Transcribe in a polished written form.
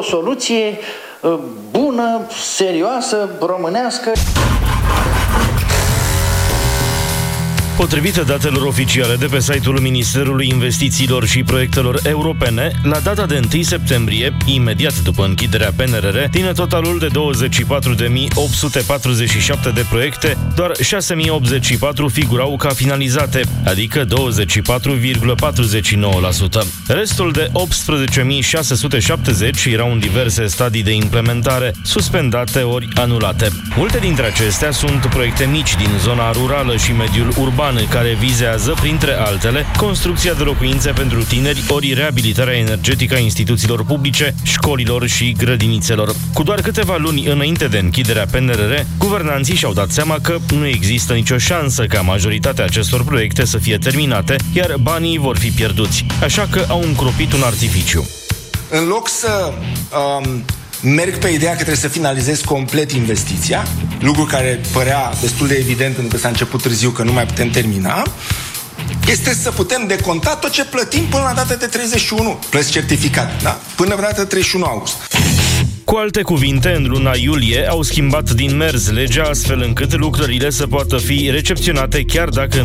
o soluție bună, serioasă, românească. Potrivit datelor oficiale de pe site-ul Ministerului Investițiilor și Proiectelor Europene, la data de 1 septembrie, imediat după închiderea PNRR, din totalul de 24.847 de proiecte, doar 6.084 figurau ca finalizate, adică 24,49%. Restul de 18.670 erau în diverse stadii de implementare, suspendate ori anulate. Multe dintre acestea sunt proiecte mici din zona rurală și mediul urban, care vizează, printre altele, construcția de locuințe pentru tineri ori reabilitarea energetică a instituțiilor publice, școlilor și grădinițelor. Cu doar câteva luni înainte de închiderea PNRR, guvernanții și-au dat seama că nu există nicio șansă ca majoritatea acestor proiecte să fie terminate, iar banii vor fi pierduți. Așa că au încropit un artificiu. În loc să merg pe ideea că trebuie să finalizez complet investiția, lucru care părea destul de evident pentru că s-a început târziu, că nu mai putem termina, este să putem deconta tot ce plătim până la data de 31, plăți certificat, da? Până la data de 31 august. Cu alte cuvinte, în luna iulie au schimbat din mers legea astfel încât lucrările să poată fi recepționate chiar dacă